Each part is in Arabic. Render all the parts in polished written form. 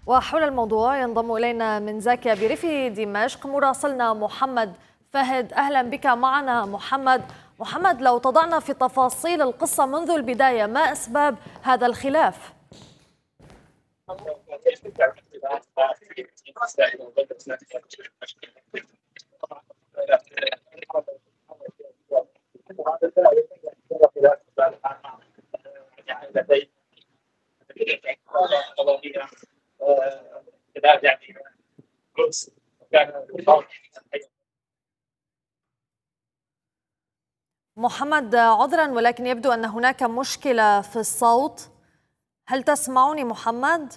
وحول الموضوع ينضم إلينا من زاكيا بريف دمشق مراسلنا محمد فهد. أهلا بك معنا محمد، لو تضعنا في تفاصيل القصة منذ البداية، ما أسباب هذا الخلاف؟ محمد، عذرا ولكن يبدو أن هناك مشكلة في الصوت. هل تسمعني محمد؟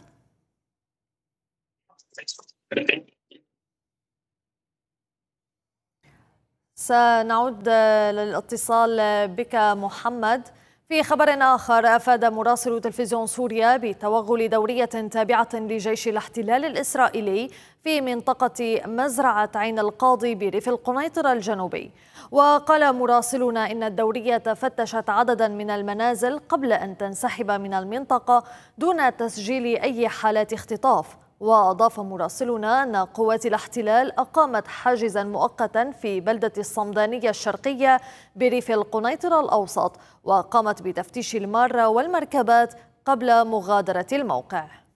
سنعود للاتصال بك محمد. في خبر آخر، أفاد مراسل تلفزيون سوريا بتوغل دورية تابعة لجيش الاحتلال الإسرائيلي في منطقة مزرعة عين القاضي بريف القنيطرة الجنوبي. وقال مراسلنا إن الدورية فتشت عددا من المنازل قبل أن تنسحب من المنطقة دون تسجيل أي حالات اختطاف. وأضاف مراسلنا أن قوات الاحتلال أقامت حاجزا مؤقتا في بلدة الصمدانية الشرقية بريف القنيطرة الأوسط، وقامت بتفتيش المارة والمركبات قبل مغادرة الموقع.